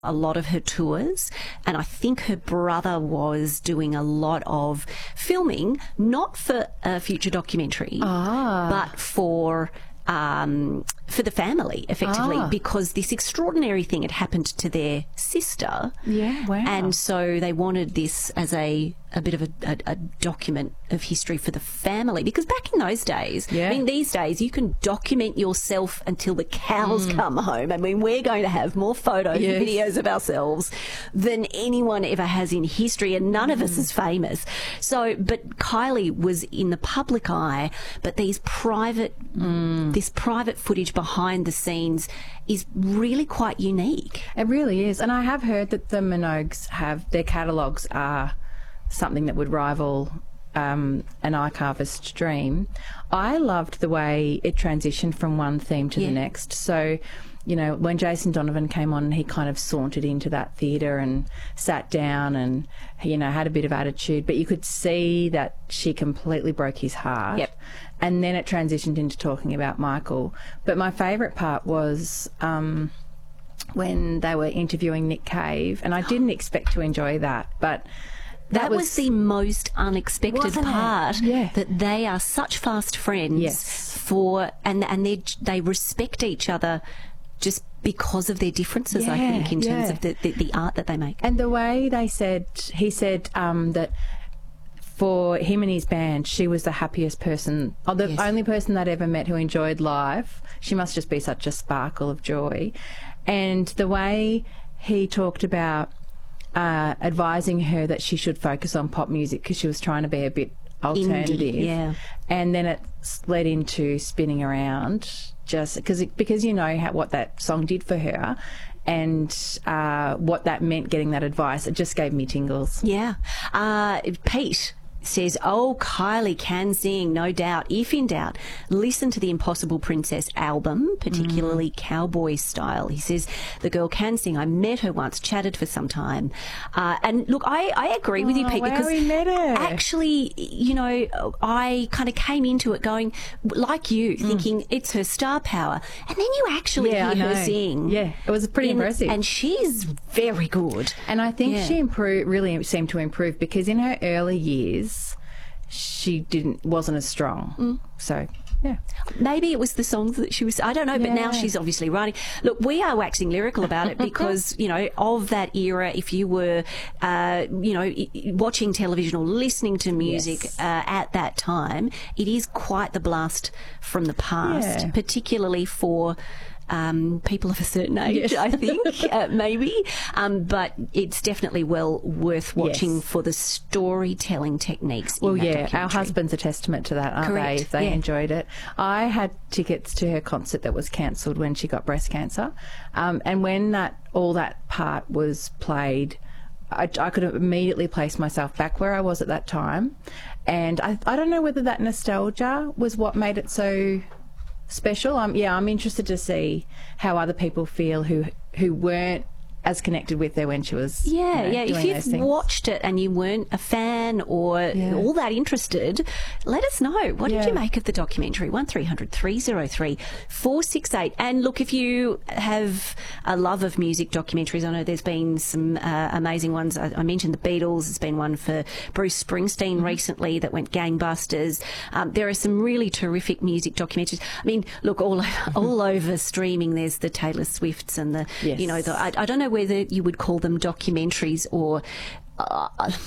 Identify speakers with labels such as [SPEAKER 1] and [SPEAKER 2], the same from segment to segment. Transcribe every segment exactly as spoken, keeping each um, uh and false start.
[SPEAKER 1] a lot of her tours, and I think her brother was doing a lot of filming, not for a future documentary,
[SPEAKER 2] Ah.
[SPEAKER 1] but for um, for the family, effectively,
[SPEAKER 2] Ah.
[SPEAKER 1] because this extraordinary thing had happened to their sister.
[SPEAKER 2] Yeah, wow.
[SPEAKER 1] And so they wanted this as a, a bit of a, a, a document of history for the family. Because back in those days,
[SPEAKER 2] Yeah.
[SPEAKER 1] I mean, these days, you can document yourself until the cows come home. I mean, we're going to have more photos
[SPEAKER 2] Yes.
[SPEAKER 1] and videos of ourselves than anyone ever has in history, and none of us is famous. So, but Kylie was in the public eye, but these private, this private footage behind the scenes is really quite unique.
[SPEAKER 2] It really is. And I have heard that the Minogues have, their catalogues are something that would rival um, an archivist's dream. I loved the way it transitioned from one theme to
[SPEAKER 1] Yeah.
[SPEAKER 2] the next. So, you know, when Jason Donovan came on, he kind of sauntered into that theatre and sat down and, you know, had a bit of attitude. But you could see that she completely broke his heart.
[SPEAKER 1] Yep.
[SPEAKER 2] And then it transitioned into talking about Michael. But my favourite part was um, when they were interviewing Nick Cave, and I didn't expect to enjoy that, but
[SPEAKER 1] That, was, the most unexpected
[SPEAKER 2] Wasn't it?
[SPEAKER 1] part.
[SPEAKER 2] Yeah.
[SPEAKER 1] That they are such fast friends.
[SPEAKER 2] Yes.
[SPEAKER 1] For and and they they respect each other just because of their differences. I
[SPEAKER 2] Yeah,
[SPEAKER 1] think in terms
[SPEAKER 2] yeah.
[SPEAKER 1] of the, the the art that they make.
[SPEAKER 2] And the way they said, he said um, that for him and his band, she was the happiest person, or the
[SPEAKER 1] Yes.
[SPEAKER 2] only person they'd ever met who enjoyed life. She must just be such a sparkle of joy. And the way he talked about uh, advising her that she should focus on pop music because she was trying to be a bit alternative.
[SPEAKER 1] yeah.
[SPEAKER 2] And then it led into spinning around, just because because you know how, what that song did for her, and uh, what that meant, getting that advice. It just gave me tingles.
[SPEAKER 1] Yeah. Uh, Pete says, oh, Kylie can sing, no doubt. If in doubt, listen to the Impossible Princess album, particularly Cowboy Style. He says, the girl can sing. I met her once, chatted for some time. Uh, and look, I, I agree with you,
[SPEAKER 2] Oh,
[SPEAKER 1] Pete,
[SPEAKER 2] wow,
[SPEAKER 1] because
[SPEAKER 2] we met her.
[SPEAKER 1] actually, you know, I kind of came into it going, like you, thinking it's her star power. And then you actually
[SPEAKER 2] Yeah, I
[SPEAKER 1] hear her
[SPEAKER 2] know.
[SPEAKER 1] sing.
[SPEAKER 2] Yeah, it was pretty
[SPEAKER 1] in-
[SPEAKER 2] impressive.
[SPEAKER 1] And she's very good.
[SPEAKER 2] And I think
[SPEAKER 1] Yeah.
[SPEAKER 2] she improved, really seemed to improve, because in her early years, she didn't wasn't as strong.
[SPEAKER 1] Mm.
[SPEAKER 2] So, yeah.
[SPEAKER 1] Maybe it was the songs that she was, I don't know, but now
[SPEAKER 2] Yeah.
[SPEAKER 1] she's obviously writing. Look, we are waxing lyrical about it because, you know, of that era, if you were, uh, you know, i- i- watching television or listening to music
[SPEAKER 2] Yes.
[SPEAKER 1] uh, at that time, it is quite the blast from the past,
[SPEAKER 2] Yeah.
[SPEAKER 1] particularly for um, people of a certain age,
[SPEAKER 2] Yes.
[SPEAKER 1] I think, uh, maybe. Um, but it's definitely well worth watching
[SPEAKER 2] Yes.
[SPEAKER 1] for the storytelling techniques.
[SPEAKER 2] Well,
[SPEAKER 1] in that
[SPEAKER 2] yeah, our
[SPEAKER 1] documentary.
[SPEAKER 2] husband's a testament to that, aren't
[SPEAKER 1] Correct,
[SPEAKER 2] they? If they
[SPEAKER 1] yeah.
[SPEAKER 2] enjoyed it. I had tickets to her concert that was cancelled when she got breast cancer. Um, and when that all that part was played, I, I could have immediately placed myself back where I was at that time. And I, I don't know whether that nostalgia was what made it so special. Um, yeah, I'm interested to see how other people feel who who weren't as connected with her when she was
[SPEAKER 1] Yeah,
[SPEAKER 2] you know,
[SPEAKER 1] yeah.
[SPEAKER 2] doing
[SPEAKER 1] If
[SPEAKER 2] those
[SPEAKER 1] you've
[SPEAKER 2] things.
[SPEAKER 1] watched it and you weren't a fan or
[SPEAKER 2] Yeah.
[SPEAKER 1] all that interested, let us know. What did
[SPEAKER 2] Yeah.
[SPEAKER 1] you make of the documentary? one three hundred three oh three four six eight. And look, if you have a love of music documentaries, I know there's been some uh, amazing ones. I, I mentioned the Beatles. There's been one for Bruce Springsteen
[SPEAKER 2] Mm-hmm.
[SPEAKER 1] recently that went gangbusters. Um, there are some really terrific music documentaries. I mean, look, all all over streaming, there's the Taylor Swifts and the,
[SPEAKER 2] Yes.
[SPEAKER 1] you know, the, I, I don't know whether you would call them documentaries or uh,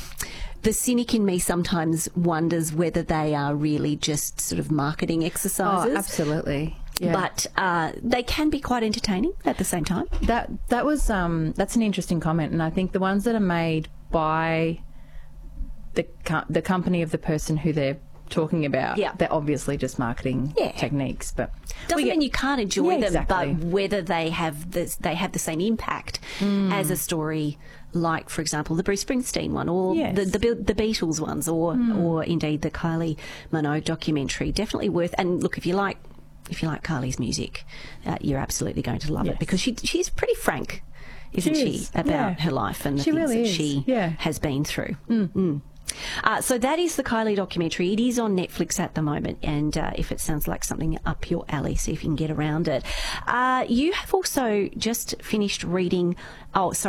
[SPEAKER 1] the cynic in me sometimes wonders whether they are really just sort of marketing exercises.
[SPEAKER 2] Oh, absolutely. Yeah.
[SPEAKER 1] But uh, they can be quite entertaining at the same time.
[SPEAKER 2] That that was um, that's an interesting comment, and I think the ones that are made by the co- the company of the person who they're talking about,
[SPEAKER 1] Yeah.
[SPEAKER 2] they're obviously just marketing
[SPEAKER 1] Yeah.
[SPEAKER 2] techniques. But
[SPEAKER 1] Doesn't
[SPEAKER 2] we get-
[SPEAKER 1] mean you can't enjoy
[SPEAKER 2] Yeah,
[SPEAKER 1] them,
[SPEAKER 2] exactly.
[SPEAKER 1] but whether they have this, they have the same impact as a story, like, for example, the Bruce Springsteen one, or
[SPEAKER 2] Yes.
[SPEAKER 1] the, the Be- the Beatles ones, or or indeed the Kylie Minogue documentary. Definitely worth. And look, if you like if you like Kylie's music, uh, you're absolutely going to love it
[SPEAKER 2] Yes.
[SPEAKER 1] because she she's pretty frank, isn't
[SPEAKER 2] She
[SPEAKER 1] she,
[SPEAKER 2] is,
[SPEAKER 1] about
[SPEAKER 2] yeah.
[SPEAKER 1] her life and the
[SPEAKER 2] She
[SPEAKER 1] things
[SPEAKER 2] really
[SPEAKER 1] that
[SPEAKER 2] is,
[SPEAKER 1] she
[SPEAKER 2] yeah.
[SPEAKER 1] has been through. Mm. Uh, so that is the Kylie documentary. It is on Netflix at the moment, and uh, if it sounds like something up your alley, see if you can get around it. Uh, you have also just finished reading. Oh, sorry.